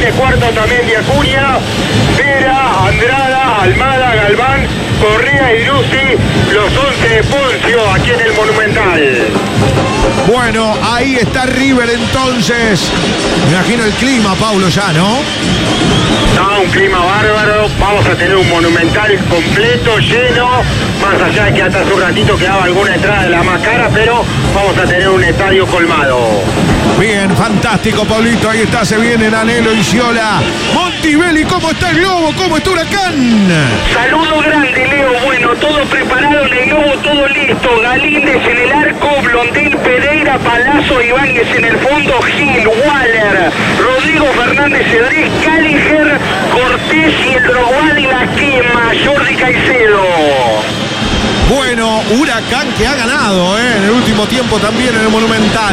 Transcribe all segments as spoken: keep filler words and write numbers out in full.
tres cuartos también de Acuña, Vera, Andrada, Almada, Galván, Correa y Lucy, los once de Poncio aquí en el Monumental. Bueno, ahí está River entonces. Me imagino el clima, Paulo, ya, ¿no? No, un clima bárbaro. Vamos a tener un Monumental completo, lleno. Más allá de que hasta hace un ratito quedaba alguna entrada de la más cara, pero vamos a tener un estadio colmado. Bien, fantástico, Paulito. Ahí está, se vienen Anhelo y Sciola. Montebelli, ¿cómo está el globo? ¿Cómo está Huracán? Saludo grande, Leo. Bueno, todo preparado en el globo, todo listo. Galíndez en el arco, Blondel, Pereira, Palazzo, Ibáñez en el fondo, Gil, Waller, Rodrigo Fernández, Cedrés, Caliger, Cortés y el Drogual y la quema, Jordi Caicedo. Bueno, Huracán que ha ganado ¿eh? en el último tiempo también en el Monumental.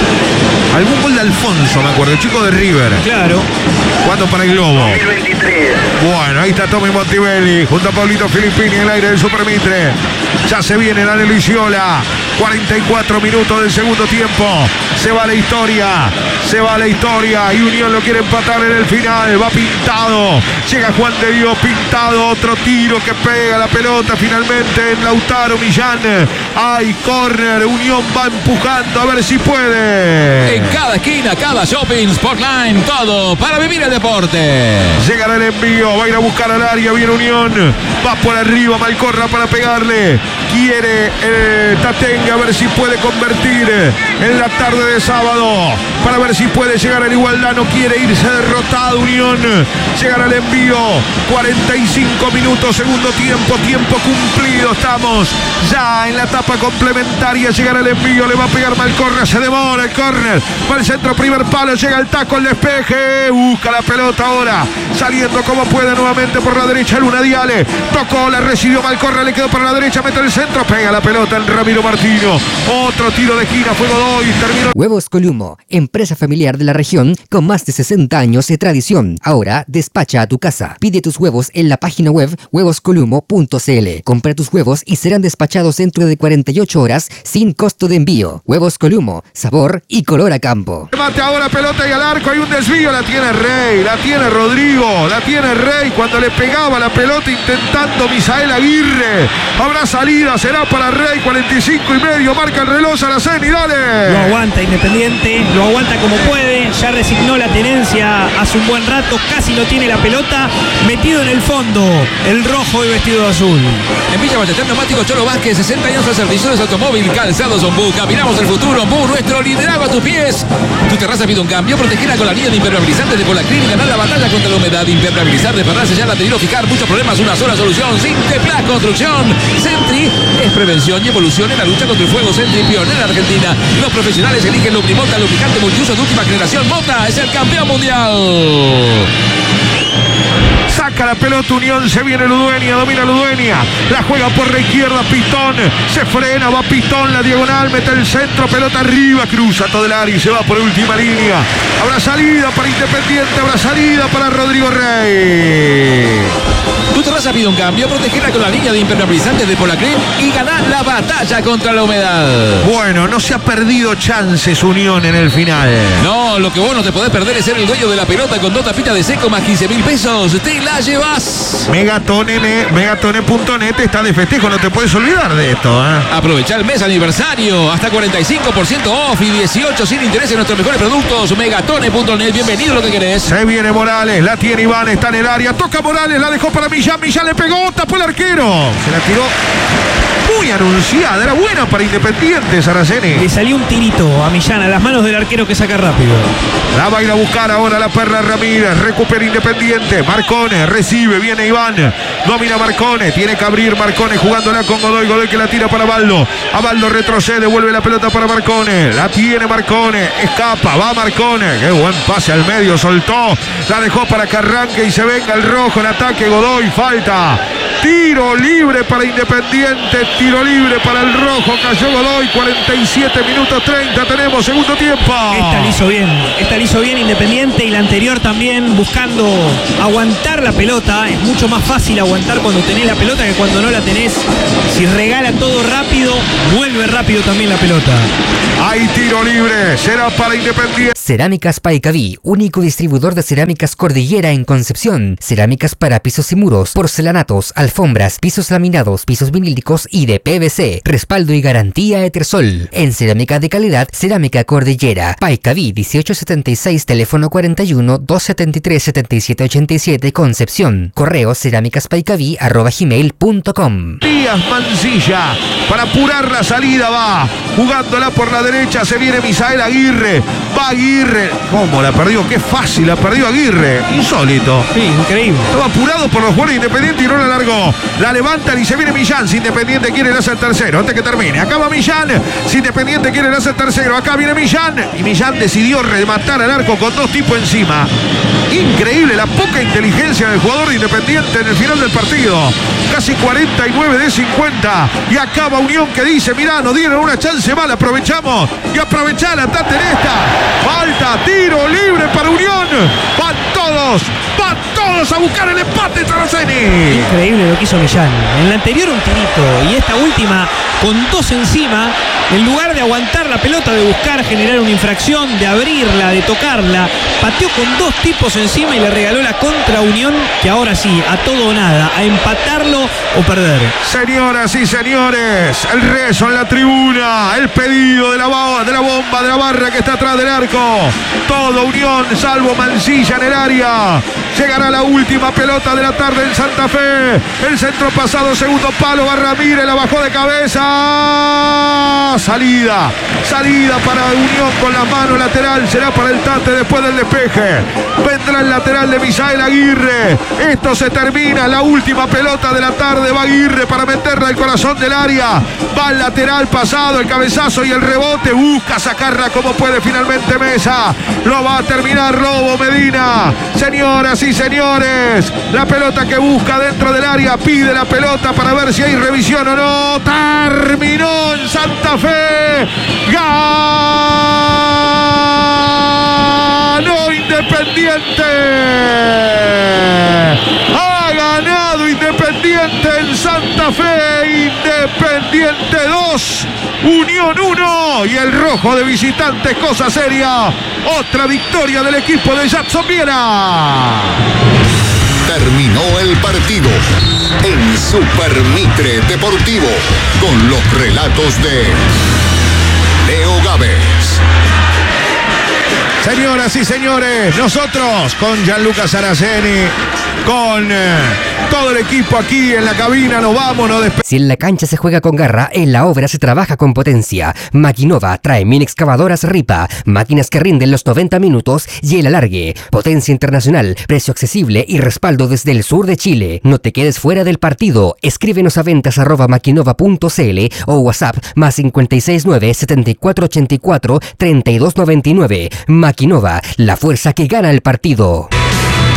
Algún gol de Alfonso, me acuerdo, el chico de River. Claro. ¿Cuándo para el globo? dos mil veintitrés. Bueno, ahí está Tommy Montebelli junto a Pablito Filippini en el aire del Super Mitre. Ya se viene Anhelo y Sciola. cuarenta y cuatro minutos del segundo tiempo. Se va la historia. Se va la historia. Y Unión lo quiere empatar en el final. Va Pintado. Llega Juan de Dios Pintado. Otro tiro que pega la pelota finalmente en Lautaro Millán. Hay córner. Unión va empujando a ver si puede. En cada esquina, cada shopping, Sportline, todo para vivir el deporte. Llegará el envío, va a ir a buscar al área, viene Unión, va por arriba, Malcorra para pegarle, quiere eh, Tatenga a ver si puede convertir en la tarde de sábado, para ver si puede llegar a la igualdad, no quiere irse derrotado Unión, llegará el envío, cuarenta y cinco minutos, segundo tiempo, tiempo cumplido, estamos ya en la etapa complementaria, llegará el envío, le va a pegar Malcorra, se demora el córner, va al centro, primer palo, llega el taco, el despeje, busca la pelota ahora, saliendo como puede nuevamente por la derecha, Luna Diale, tocó, la recibió Malcorra, le quedó para la derecha, mete el centro, pega la pelota en Ramiro Martino, otro tiro de esquina, fue Godoy, terminó. Huevos Columo, empresa familiar de la región con más de sesenta años de tradición, ahora despacha a tu casa, pide tus huevos en la página web huevos columo punto c l, compra tus huevos y serán despachados dentro de cuarenta y ocho horas sin costo de envío. Huevos Columo, sabor y color a campo. Mate ahora pelota y al arco, hay un desvío, la tiene Rey, la tiene Rodrigo, la tiene Rey cuando le pegaba la pelota intentando Misael Aguirre, habrá salida, será para Rey, cuarenta y cinco y medio, marca el reloj Araceni, dale. Lo aguanta Independiente, lo aguanta como puede, ya resignó la tenencia hace un buen rato, casi no tiene la pelota, metido en el fondo, el rojo y vestido de azul. En Villa Ballester Neumático Cholo Vázquez, sesenta años de servicio de automóvil, calzados Ombú, caminamos el futuro, Ombú, nuestro liderazgo a tus pies. Tu terraza pide un cambio, protegida con la línea de impermeabilizante de Polaclin y ganar la batalla contra la humedad. Impermeabilizar de Ferraz, ya la te fijar, muchos problemas, una sola solución. Sinteplas Construcción. Sentry es prevención y evolución en la lucha contra el fuego. Sentry, pionera en Argentina. Los profesionales eligen Lubrimota, lubricante multiuso de última generación. Mota es el campeón mundial. Saca la pelota Unión, se viene Ludueña, domina Ludueña, la juega por la izquierda, Pistón, se frena, va Pistón, la diagonal, mete el centro, pelota arriba, cruza todo el área y se va por última línea. Habrá salida para Independiente, habrá salida para Rodrigo Rey. Tu terraza pide un cambio, protegida con la línea de impermeabilizantes de Polaclin y ganar la batalla contra la humedad. Bueno, no se ha perdido chances Unión en el final. No, lo que vos no te podés perder es ser el dueño de la pelota con dos tapitas de seco más quince mil pesos. Te la llevas. Megatone, megatone punto net está de festejo, no te puedes olvidar de esto, ¿eh? Aprovecha el mes aniversario, hasta cuarenta y cinco por ciento off y dieciocho sin interés en nuestros mejores productos. Megatone punto net, bienvenido lo que querés. Se viene Morales, la tiene Iván, está en el área, toca Morales, la dejó para Millán, Millán le pegó, tapó el arquero. Se la tiró muy anunciada, era buena para Independiente, Saraceni. Le salió un tirito a Millán, a las manos del arquero que saca rápido. La va a ir a buscar ahora la Perla Ramírez, recupera Independiente, Marcone, recibe, viene Iván, domina Marcone, tiene que abrir Marcone jugándola con Godoy, Godoy que la tira para Baldo, a Baldo retrocede, vuelve la pelota para Marcone, la tiene Marcone, escapa, va Marcone, qué buen pase al medio, soltó, la dejó para que arranque y se venga el rojo, el ataque Godoy, falta, tiro libre para Independiente, tiro libre para el rojo, cayó Godoy, cuarenta y siete minutos treinta, tenemos segundo tiempo. Esta le hizo bien, esta le hizo bien Independiente y la anterior también, buscando aguantar la pelota. Es mucho más fácil aguantar cuando tenés la pelota que cuando no la tenés. Si regala todo rápido, vuelve rápido también la pelota. Hay tiro libre, será para Independiente. Cerámicas Paicaví, único distribuidor de cerámicas Cordillera en Concepción. Cerámicas para pisos y muros, porcelanatos, alfombras, pisos laminados, pisos vinílicos y de P V C. Respaldo y garantía Etersol. En cerámica de calidad, Cerámica Cordillera. Paicaví dieciocho setenta y seis, teléfono cuarenta y uno, doscientos setenta y tres, setenta y siete ochenta y siete, Concepción. Correo cerámicaspaicaví arroba gmail punto com. Díaz Mancilla, para apurar la salida va, jugándola por la derecha, se viene Misael Aguirre, va Aguirre, ¿cómo la perdió? Qué fácil la perdió Aguirre, insólito. Sí, increíble. Estaba apurado por los jugadores de Independiente y no la largó. La levantan y se viene Millán, si Independiente quiere le hace el tercero, antes que termine. Acá va Millán, si Independiente quiere le hace el tercero, acá viene Millán, y Millán decidió rematar al arco con dos tipos encima. Increíble la poca inteligencia del jugador de Independiente en el final del partido. Casi cuarenta y nueve de cincuenta. Y acaba Unión que dice, mirá, nos dieron una chance mal, aprovechamos. Y aprovechá, andate en esta. Falta, tiro libre para Unión. Van todos, van todos a buscar el empate, Taraceni. Increíble lo que hizo Millán. En la anterior un tirito y esta última con dos encima. En lugar de aguantar la pelota, de buscar generar una infracción, de abrirla, de tocarla, pateó con dos tipos encima y le regaló la contra Unión, que ahora sí, a todo o nada, a empatarlo o perder. Señoras y señores, el rezo en la tribuna, el pedido de la, de la bomba, de la barra que está atrás del arco. Todo Unión, salvo Mancilla en el área. Llegará la última pelota de la tarde en Santa Fe. El centro pasado, segundo palo, va Ramírez, la bajó de cabeza. Salida, salida para Unión con la mano lateral, será para el Tate después del despeje. Vendrá el lateral de Misael Aguirre. Esto se termina, la última pelota de la tarde, va Aguirre para meterla al corazón del área. Va el lateral pasado, el cabezazo y el rebote, busca sacarla como puede finalmente Mesa. Lo va a terminar Lobo Medina. Señoras y señores, la pelota que busca dentro del área, pide la pelota para ver si hay revisión o no. Terminó en Santa Fe. Ganó Independiente. Ha ganado Independiente en Santa Fe. Independiente dos, Unión uno. Y el rojo de visitantes, cosa seria. Otra victoria del equipo de Jadson Viera. Terminó el partido en Super Mitre Deportivo con los relatos de Leo Gávez. Señoras y señores, nosotros con Gianluca Saraceni, con eh, todo el equipo aquí en la cabina, nos vamos, nos despedimos. Si en la cancha se juega con garra, en la obra se trabaja con potencia. Maquinova trae mini excavadoras Ripa, máquinas que rinden los noventa minutos y el alargue. Potencia internacional, precio accesible y respaldo desde el sur de Chile. No te quedes fuera del partido. Escríbenos a ventas arroba maquinova punto cl o WhatsApp más cinco seis nueve, siete cuatro ocho cuatro, tres dos nueve nueve. Maquinova, la fuerza que gana el partido.